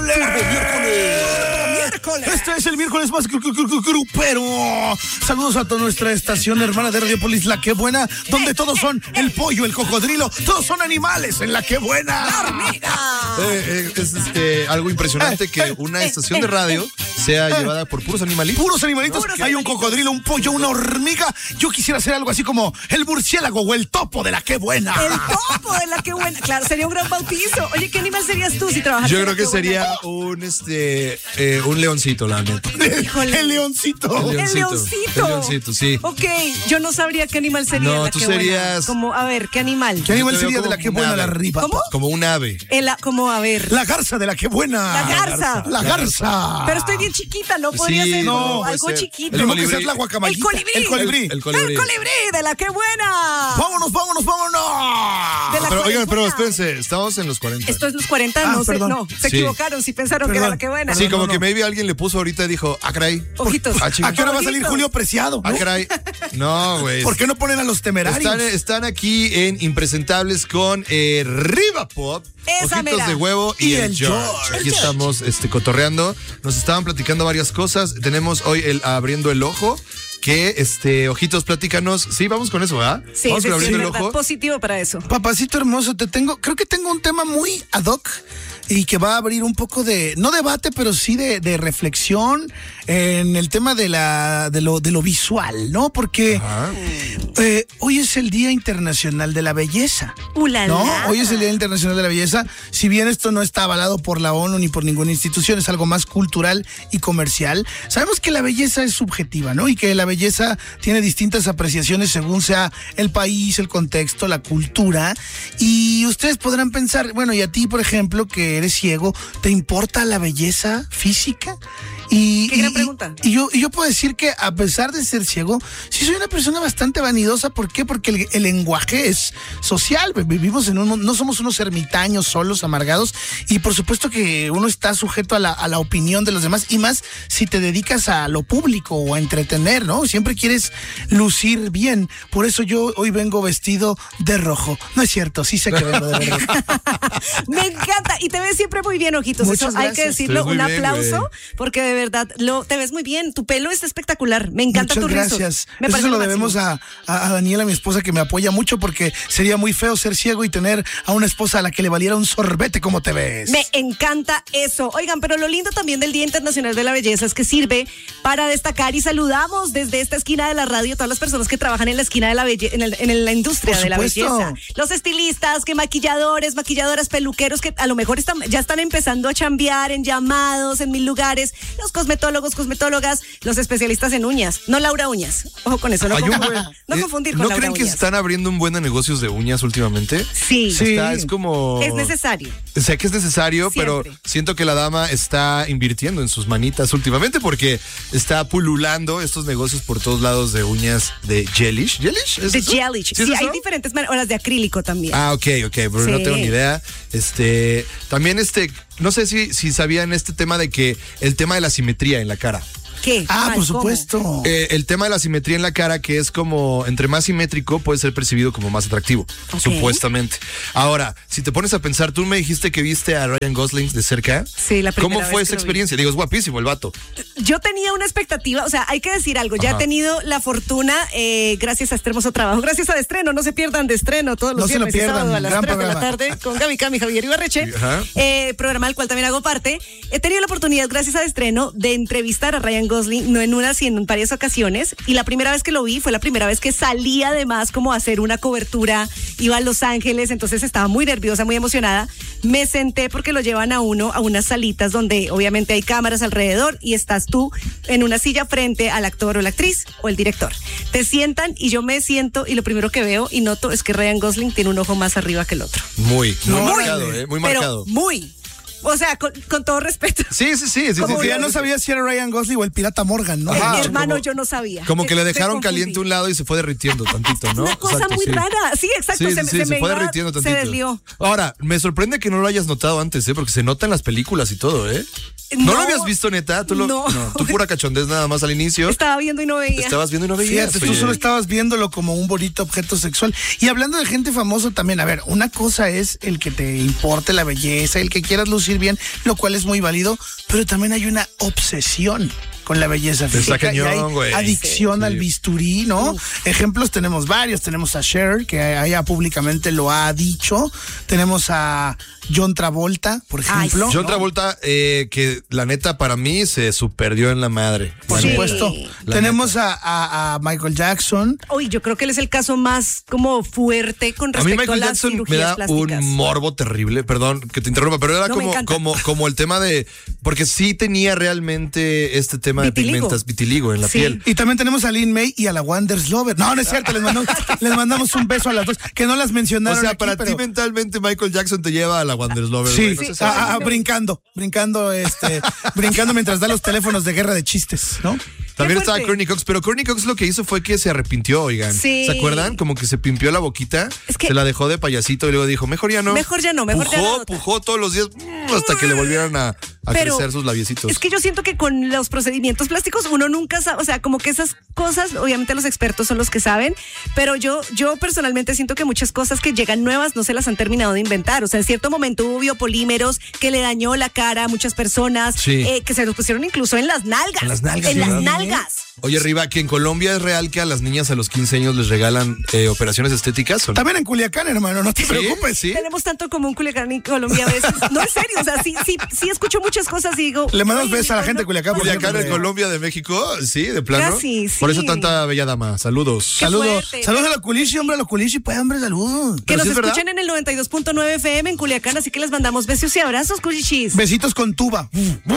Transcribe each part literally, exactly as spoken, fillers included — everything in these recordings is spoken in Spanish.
miércoles. miércoles. Este es el miércoles más gru- gru- gru- grupero. Saludos a toda nuestra estación hermana de Radiopolis, La Qué Buena, donde todos son el pollo, el cocodrilo, todos son animales en La Qué Buena. La hormiga. Eh, eh, es este, algo impresionante que una estación de radio sea llevada por puros animalitos. Puros animalitos. Puros Hay un animalitos. cocodrilo, un pollo, una hormiga. Yo quisiera hacer algo así como el murciélago o el topo de La Qué Buena. El topo de La Qué Buena. Claro, sería un gran bautizo. Oye, ¿qué animal serías tú si trabajas Yo en creo La Qué que sería Buena? un este eh, un leoncito, la neta. Híjole. El leoncito. El leoncito. leoncito. El leoncito, sí. Ok, yo no sabría qué animal sería. No, La tú Qué Buena. serías- Como, a ver, ¿qué animal? ¿Qué animal Yo te veo sería de como La Qué un Buena ave. la arriba? ¿Cómo? Como un ave. El, como, a ver. La garza de La Qué Buena. La garza. La garza. Pero estoy bien chiquita, ¿no? Podría Sí, ser no, como puede algo ser. chiquito. El Tengo que colibrí. ser la guacamayita. El colibrí. El colibrí. El- el colibrí. El colibrí de La Qué Buena. Vámonos, vámonos, vámonos. De la Pero oigan, pero cuarentena. espérense, estamos en los cuarenta. Esto es los cuarenta, Ah, no, se, perdón. no, se Sí. equivocaron, si pensaron que era Perdón. La Qué Buena. Sí, como no, que no. maybe alguien le puso ahorita y dijo, ah, caray. Ojitos. Ah, chinga. ¿A qué hora va a salir Ojitos. Julio Preciado? Ah, ¿no? caray. No, güey. ¿Por qué no ponen a los temerarios? Están, están aquí en Impresentables con eh, Riva Pop, Esa Ojitos mera. de Huevo y, Y el el George. George. Aquí estamos este, cotorreando. Nos estaban platicando varias cosas. Tenemos hoy el Abriendo el Ojo. Que, este, Ojitos, platícanos. Sí, vamos con eso, ¿verdad? Sí, vamos sí, con sí, Abriendo el verdad, Ojo. positivo para eso. Papacito hermoso, te tengo, creo que tengo un tema muy ad hoc y que va a abrir un poco de, no debate, pero sí de, de reflexión en el tema de la, de lo, de lo visual, ¿no? Porque Ajá. eh, hoy es el Día Internacional de la Belleza. Ulala. ¿No? Hoy es el Día Internacional de la Belleza. Si bien esto no está avalado por la ONU ni por ninguna institución, es algo más cultural y comercial. Sabemos que la belleza es subjetiva, ¿no? Y que la belleza tiene distintas apreciaciones según sea el país, el contexto, la cultura. Y ustedes podrán pensar, bueno, y a ti, por ejemplo, que eres ciego, ¿te importa la belleza física? Y, Qué y- gran y- pregunta. Y yo, y yo puedo decir que a pesar de ser ciego, sí soy una persona bastante vanidosa. ¿Por qué? Porque el, el lenguaje es social. Vivimos en un, no somos unos ermitaños solos, amargados. Y por supuesto que uno está sujeto a la, a la opinión de los demás. Y más si te dedicas a lo público o a entretener, ¿no? Siempre quieres lucir bien. Por eso yo hoy vengo vestido de rojo. No es cierto, sí sé que vengo de verde. Me encanta. Y te ves siempre muy bien, Ojitos. Muchas Eso hay que gracias. decirlo. Te ves Un muy bien, aplauso, güey. porque de verdad lo, te ves muy bien. Tu pelo es espectacular. Me encanta Muchas tu rizo. gracias. Me Eso parece se lo máximo. debemos a, a, a Daniela, mi esposa, que me apoya mucho, porque sería muy feo ser ciego y tener a una esposa a la que le valiera un sorbete como te ves. Me encanta eso. Oigan, pero lo lindo también del Día Internacional de la Belleza es que sirve para destacar y saludamos desde esta esquina de la radio a todas las personas que trabajan en la esquina de la belleza, en, el- en la industria Por de la supuesto. belleza. Los estilistas, que maquilladores, maquilladoras, peluqueros que a lo mejor están, ya están empezando a chambear en llamados, en mil lugares. Los cosmetólogos, cosmetólogas, los especialistas en uñas. No Laura Uñas. Ojo con eso, no, Hay un confundir, buen- no eh, confundir con ¿No Laura creen que Uñas. están abriendo un buen de negocios de uñas últimamente? Sí, Sí. Está- es como... es necesario. Sé que es necesario, Siempre. pero siento que la dama está invirtiendo en sus manitas últimamente porque está pululando estos negocios por todos lados de uñas de gelish. ¿Gelish? ¿Es De eso? gelish. ¿Sí es Sí, eso? hay diferentes maneras. O las de acrílico también. Ah, ok, ok, pero no Sí. tengo ni idea. Este, también este, no sé si, si sabían este tema de que el tema de la simetría en la cara. ¿Qué? Ah, Mal, por ¿cómo? supuesto. Eh, el tema de la simetría en la cara, que es como, entre más simétrico, puede ser percibido como más atractivo, Ok. supuestamente. Ahora, si te pones a pensar, tú me dijiste que viste a Ryan Gosling de cerca. Sí, la primera ¿Cómo vez fue que esa lo vi. experiencia? Digo, es guapísimo el vato. Yo tenía una expectativa, o sea, hay que decir algo, ya Ajá. he tenido la fortuna, eh, gracias a este hermoso trabajo, gracias al estreno, no se pierdan de estreno todos los No se lo viernes y pierdan, sábados a las gran tres de la programa. tarde con Gaby Cami, Javier Ibarreche, Ajá. eh, programa del cual también hago parte. He tenido la oportunidad, gracias a estreno, de entrevistar a Ryan Gosling, no en una, sino en varias ocasiones, y la primera vez que lo vi fue la primera vez que salí además como a hacer una cobertura, iba a Los Ángeles, entonces estaba muy nerviosa, muy emocionada. Me senté porque lo llevan a uno a unas salitas donde obviamente hay cámaras alrededor y estás tú en una silla frente al actor o la actriz o el director. Te sientan y yo me siento y lo primero que veo y noto es que Ryan Gosling tiene un ojo más arriba que el otro. Muy, muy No, marcado, órale. ¿eh? Muy Pero marcado. muy. O sea, con, con todo respeto. Sí, sí, sí. sí, Como sí, que sí. ya no sabía si era Ryan Gosling o el pirata Morgan, ¿no? Ajá. Mi hermano, como- yo no sabía. Como que le Me dejaron confundí. caliente un lado y se fue derritiendo tantito, ¿no? Una cosa Exacto, muy sí. rara. Sí, exacto. Sí, se, sí, se se me fue iba- derritiendo se tantito. deslió. Ahora, me sorprende que no lo hayas notado antes, ¿eh? Porque se nota en las películas y todo, ¿eh? ¿No, No. lo habías visto, neta? ¿Tú, lo, No. no, tú pura cachondez nada más al inicio. Estaba viendo y no veía. Estabas viendo y no veías. Fíjate, tú oye. solo estabas viéndolo como un bonito objeto sexual. Y hablando de gente famosa también, a ver, una cosa es el que te importe la belleza, el que quieras lucir bien, lo cual es muy válido, pero también hay una obsesión con la belleza Está física y hay cañón, güey. adicción Sí. al bisturí, ¿no? Ejemplos tenemos varios. Tenemos a Cher, que ella públicamente lo ha dicho. Tenemos a John Travolta, por Ay, ejemplo. John ¿no? Travolta, eh, que la neta para mí se superdió en la madre. Por Sí. supuesto. La Tenemos a, a- a Michael Jackson. Uy, yo creo que él es el caso más como fuerte con A mí respecto a, Michael las Jackson me cirugías da plásticas. un morbo terrible, perdón que te interrumpa, pero era No, me como, encanta. como, como el tema de, porque sí tenía realmente este tema Vitiligo. de pigmentas, vitiligo en la Sí. piel. Y también tenemos a Lin May y a la Wonders Lover. No, no es cierto, les mandamos, les mandamos un beso a las dos, que no las O mencionaron. sea, aquí, para pero- ti mentalmente Michael Jackson te lleva a la Wonders Lover. Sí, güey, no sí, seas ah, así. ah, brincando, brincando, este, brincando mientras da los teléfonos de guerra de chistes, ¿no? También Qué estaba fuerte. Courtney Cox, pero Courtney Cox lo que hizo fue que se arrepintió, oigan. Sí. ¿Se acuerdan? Como que se pimpió la boquita, Es que- se la dejó de payasito y luego dijo, mejor ya no. Mejor ya no, mejor pujó, ya no. Pujó todos los días mm, hasta que le volvieran a, a Pero crecer sus labiecitos. Es que yo siento que con los procedimientos plásticos uno nunca sabe, o sea, como que esas cosas, obviamente los expertos son los que saben, pero yo, yo personalmente siento que muchas cosas que llegan nuevas no se las han terminado de inventar. O sea, en cierto momento hubo biopolímeros que le dañó la cara a muchas personas, Sí. eh, que se los pusieron incluso en las nalgas. En las nalgas, En las ¿verdad? nalgas. Oye, Riva, que en Colombia es real que a las niñas a los quince años les regalan eh, operaciones estéticas, ¿o no? También en Culiacán, hermano, no te ¿Sí? preocupes. ¿Sí? Tenemos tanto común Culiacán y Colombia a veces. No, en serio, o sea, sí, sí, sí escucho muchas cosas y digo. Le mandamos "Ay, besos a la no, gente de no, Culiacán, no, Culiacán Hombre. en Colombia de México, sí, de plano. Casi, sí. Por eso tanta bella dama. Saludos. Qué Saludos, fuerte. saludos a la Culichi, hombre, a la Culichi, pues, hombre, saludos. Que Pero nos sí es verdad. escuchen en el noventa y dos punto nueve F M en Culiacán, así que les mandamos besos y abrazos, culichis. Besitos con tuba.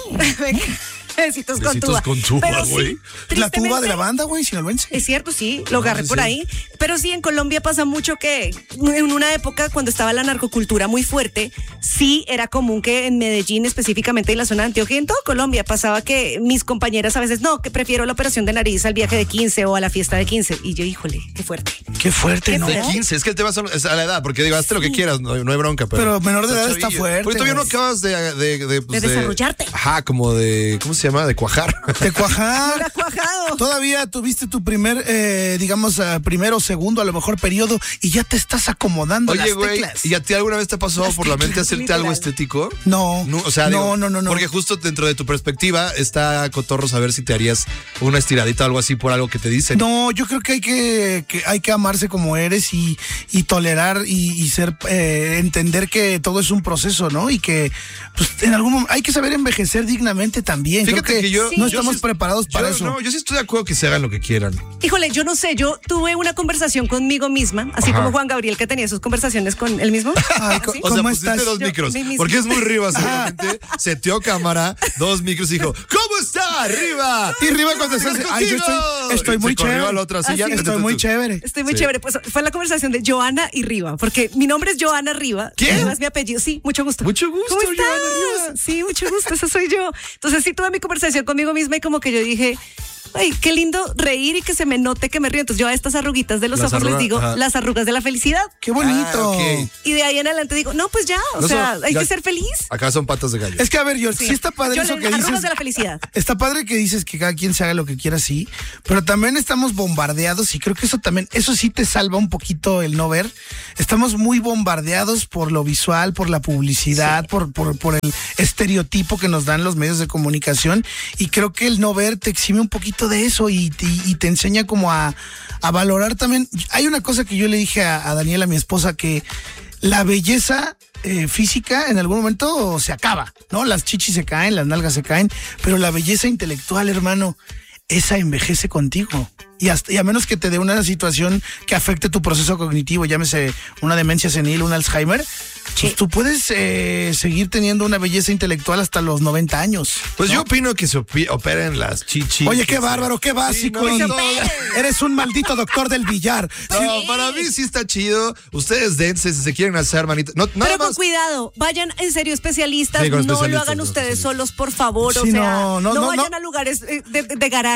Besitos con Besitos tuba. con tuba, Pero sí, güey. La tuba tristemente, de la banda, güey, sinaloense. Es cierto, sí, lo agarré sí, por sí. ahí. Pero sí, en Colombia pasa mucho que en una época cuando estaba la narcocultura muy fuerte, sí era común que en Medellín específicamente y la zona de Antioquia y en toda Colombia pasaba que mis compañeras a veces, no, que prefiero la operación de nariz al viaje de quince o a la fiesta de quince. Y yo, híjole, qué fuerte. Qué fuerte, Qué ¿no? De quince, es que el tema son- es a la edad, porque digo, hazte lo que quieras, no, no hay bronca. Pero, Pero menor de edad está chavillo. fuerte, Porque todavía no güey. acabas de... De, de, pues, De desarrollarte. Ajá, como de... ¿Cómo se llama? De cuajar. De cuajar. Era cuajado. Todavía tuviste tu primer, eh, digamos, eh, primero o segundo, a lo mejor periodo, y ya te estás acomodando Oye, las güey, teclas. ¿y a ti alguna vez te ha pasado Las por la mente teclas, hacerte literal. algo estético? No, o sea, no, digo, no, no, no. Porque justo dentro de tu perspectiva está cotorro saber si te harías una estiradita o algo así por algo que te dicen. No, yo creo que hay que, que hay que amarse como eres y, y tolerar y, y ser eh, entender que todo es un proceso, ¿no? Y que pues en algún momento hay que saber envejecer dignamente también. Fíjate creo que, que yo- no yo estamos sí- preparados para Yo, eso. no, yo sí estoy de acuerdo que se hagan lo que quieran. Híjole, yo no sé, yo tuve una conversación conmigo misma, así Ajá. como Juan Gabriel que tenía sus conversaciones con él mismo. Ay, co- ¿Sí? O sea, ¿Cómo pusiste estás? dos Yo, micros. mí misma. Porque es muy Riva, seguramente. Seteó cámara, dos micros y dijo, ¿cómo está, Riva? Y Riva contestó, Estoy ay, yo estoy, contigo. estoy Y muy se corrió chévere. a la otra silla. Ah, sí. Estoy muy chévere. Estoy muy Sí. chévere. Pues fue la conversación de Joana y Riva, porque mi nombre es Joana Riva. ¿Qué? Riva es mi apellido. Sí, mucho gusto. Mucho gusto, ¿Cómo estás? Joana Riva. Sí, mucho gusto, esa soy yo. Entonces sí tuve mi conversación conmigo misma y como que yo dije, ay, qué lindo reír y que se me note que me río. Entonces yo a estas arruguitas de los Las ojos les arrugas, digo ajá. las arrugas de la felicidad. Qué bonito. Ah, ok. Y de ahí en adelante digo, no, pues ya, o No sea, son- hay ya- que ser feliz. Acá son patas de gallo. Es que a ver, yo sí, está padre Yo eso le- que arrugas dices. de la felicidad. Está padre que dices que cada quien se haga lo que quiera, sí, pero también estamos bombardeados y creo que eso también, eso sí te salva un poquito el no ver. Estamos muy bombardeados por lo visual, por la publicidad, por, por, por el estereotipo que nos dan los medios de comunicación y creo que el no ver te exime un poquito de eso y, y- y te enseña como a, a valorar también. Hay una cosa que yo le dije a, a Daniela, mi esposa, que la belleza eh, física en algún momento se acaba, ¿no? Las chichis se caen, las nalgas se caen, pero la belleza intelectual, hermano, esa envejece contigo. Y, hasta, y a menos que te dé una situación que afecte tu proceso cognitivo, llámese una demencia senil, un Alzheimer, pues tú puedes eh, seguir teniendo una belleza intelectual hasta los noventa años. Pues ¿no? yo opino que se opi- operen las chichis. Oye, que qué se- bárbaro, qué básico. Sí, no, y no, eres un maldito doctor del billar. No, para mí sí está chido. Ustedes dense si se quieren hacer, manita. No, nada Pero con más. cuidado, vayan en serio especialistas, Sí, con no lo especialistas, hagan con ustedes especialistas. solos, por favor, o Sí, sea, no, no, no, no, vayan no. a lugares eh, de, de, de garaje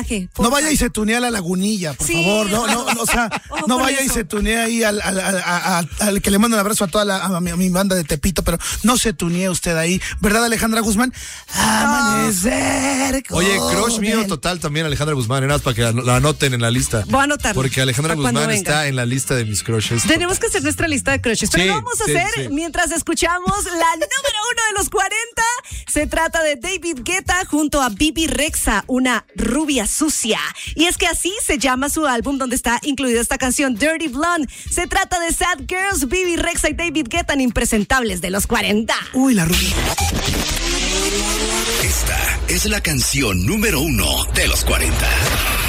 maquillaje. No vaya y se tunea a la lagunilla, por Sí. favor. No, no, no, o sea, Ojo no con vaya y eso. se tunea ahí al, al, al- a- a- al que le mando un abrazo a toda la, a mi, a mi banda de Tepito, pero no se tunee usted ahí. ¿Verdad, Alejandra Guzmán? Amanecer. Oye, con crush mío el- total también Alejandra Guzmán, nada más para que la, la anoten en la lista. Voy a anotarlo. Porque Alejandra para cuando Guzmán venga. está en la lista de mis crushes. Tenemos que hacer nuestra lista de crushes, pero Sí, lo vamos a sí, hacer sí. mientras escuchamos la número uno de los cuarenta. Se trata de David Guetta junto a Bibi Rexha, una rubia sucia. Y es que así se llama su álbum donde está incluida esta canción Dirty Blonde. Se trata de Sad Girls, Bibi Rexha y David Guetta, impresentables de los cuarenta. Uy, la rubia. Esta es la canción número uno de los cuarenta.